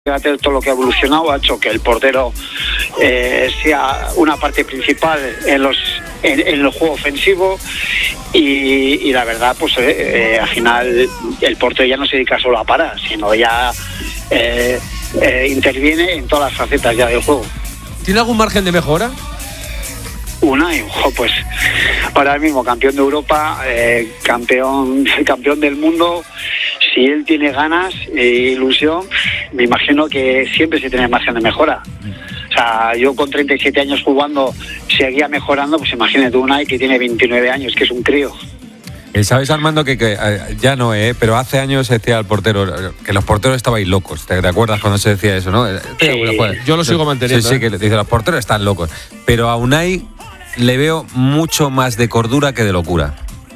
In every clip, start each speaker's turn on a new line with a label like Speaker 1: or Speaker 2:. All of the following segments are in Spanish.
Speaker 1: Fíjate todo lo que ha evolucionado, ha hecho que el portero sea una parte principal en el juego ofensivo y la verdad, pues al final el portero ya no se dedica solo a parar, sino ya interviene en todas las facetas ya del juego.
Speaker 2: ¿Tiene algún margen de mejora?
Speaker 1: Unai, pues ahora mismo campeón de Europa, campeón del mundo. Si él tiene ganas e ilusión, me imagino que siempre se tiene margen de mejora. O sea, yo con 37 años jugando seguía mejorando, pues imagínate Unai que tiene 29 años, que es un crío.
Speaker 3: ¿Sabes, Armando, que ya no, pero hace años se decía al portero que los porteros estabais locos? ¿Te acuerdas cuando se decía eso, no?
Speaker 1: Sí.
Speaker 2: Yo lo sigo manteniendo.
Speaker 3: Sí, que le dice, los porteros están locos. Pero a Unai le veo mucho más de cordura que de locura.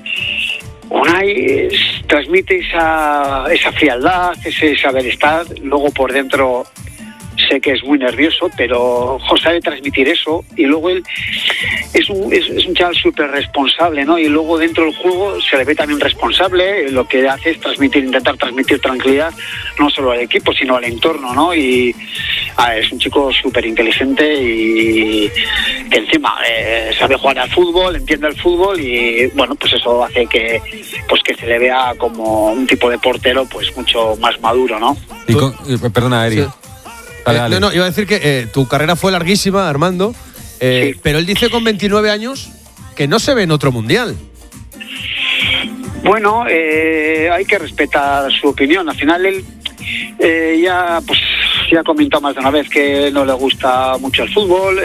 Speaker 1: Unai transmite esa frialdad, ese saber estar. Luego por dentro sé que es muy nervioso, pero sabe transmitir eso. Y luego él es un chaval súper responsable, ¿no? Y luego dentro del juego se le ve también responsable. Lo que hace es intentar transmitir tranquilidad, no solo al equipo, sino al entorno, ¿no? Y es un chico súper inteligente y que encima sabe jugar al fútbol, entiende el fútbol y bueno, pues eso hace que se le vea como un tipo de portero pues mucho más maduro, ¿no?
Speaker 3: Perdona, Eri.
Speaker 2: Sí. Dale. No, iba a decir que tu carrera fue larguísima, Armando,
Speaker 1: sí.
Speaker 2: Pero él dice con 29 años que no se ve en otro mundial.
Speaker 1: Bueno, hay que respetar su opinión. Al final él ya ha comentado más de una vez que no le gusta mucho el fútbol,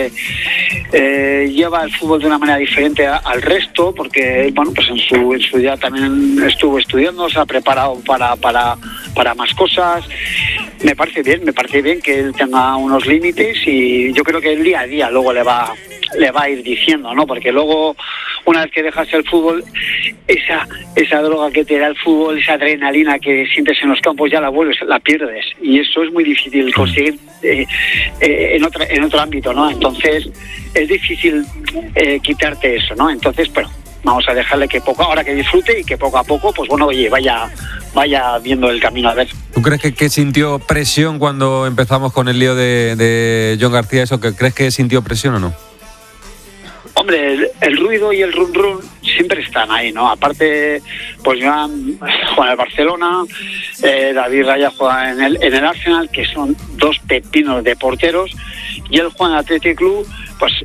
Speaker 1: lleva el fútbol de una manera diferente al resto, porque bueno, pues en su día también estuvo estudiando, se ha preparado para más cosas. Me parece bien que él tenga unos límites y yo creo que el día a día luego le va a ir diciendo, ¿no? Porque luego, una vez que dejas el fútbol, esa droga que te da el fútbol, esa adrenalina que sientes en los campos, ya la pierdes. Y eso es muy difícil conseguir en otro ámbito, ¿no? Entonces, es difícil quitarte eso, ¿no? Entonces, bueno, vamos a dejarle que ahora que disfrute y que poco a poco, pues bueno, oye, vaya viendo el camino a ver.
Speaker 3: ¿Tú crees que sintió presión cuando empezamos con el lío de John García? ¿Crees que sintió presión o no?
Speaker 1: Hombre, el ruido y el run siempre están ahí, ¿no? Aparte, pues Joan juega en el Barcelona, David Raya juega en el Arsenal, que son dos pepinos de porteros, y él juega en el Athletic Club, pues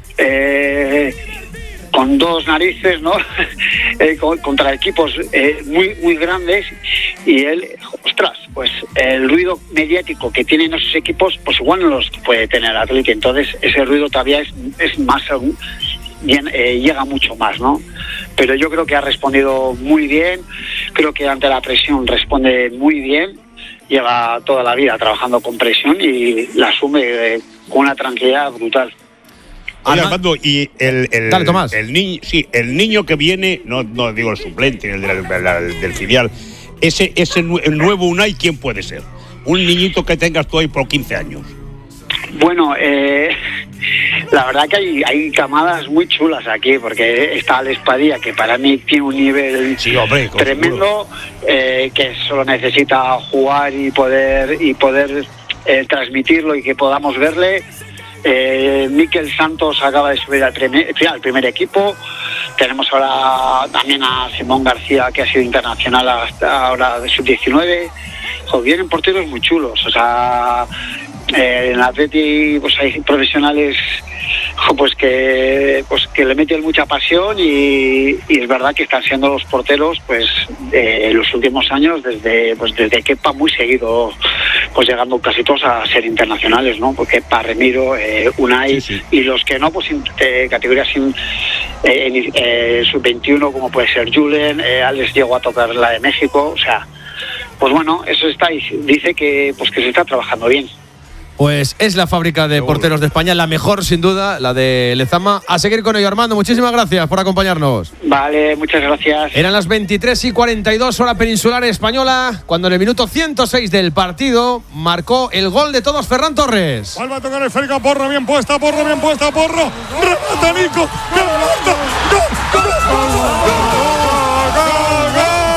Speaker 1: con dos narices, ¿no? Contra equipos muy grandes, y él, ostras, pues el ruido mediático que tienen esos equipos, pues igual no los puede tener el Athletic, entonces ese ruido todavía es más bien, llega mucho más, ¿no? Pero yo creo que ha respondido muy bien, creo que ante la presión responde muy bien, lleva toda la vida trabajando con presión y la asume con una tranquilidad brutal.
Speaker 4: Oye, Armando, y
Speaker 2: Dale, Tomás.
Speaker 4: el niño que viene, no digo el suplente, el del filial, el nuevo Unai, ¿quién puede ser? Un niñito que tengas tú ahí por 15 años.
Speaker 1: Bueno, la verdad que hay camadas muy chulas aquí, porque está Alex Padilla, que para mí tiene un nivel tremendo, que solo necesita jugar y poder transmitirlo y que podamos verle. Mikel Santos acaba de subir al primer equipo. Tenemos ahora también a Simón García, que ha sido internacional hasta ahora de sub-19. Vienen porteros muy chulos, o sea, en el Atleti pues hay profesionales pues que le meten mucha pasión y es verdad que están siendo los porteros pues los últimos años desde Kepa muy seguido, pues llegando casi todos a ser internacionales, ¿no? Porque Kepa, Remiro, Unai, sí. Y los que no, pues categorías sub-21 como puede ser Julen, Alex llegó a tocar la de México, o sea, pues bueno, eso está ahí. Dice que se está trabajando bien.
Speaker 2: Pues es la fábrica de porteros de España, la mejor sin duda, la de Lezama. A seguir con ello, Armando. Muchísimas gracias por acompañarnos.
Speaker 1: Vale, muchas gracias.
Speaker 2: Eran las 23:42 hora peninsular española, cuando en el minuto 106 del partido marcó el gol de todos Ferran Torres.
Speaker 5: Vuelve a tocar el esférica, Porro bien puesta, Porro. Remata Nico. ¡Gol!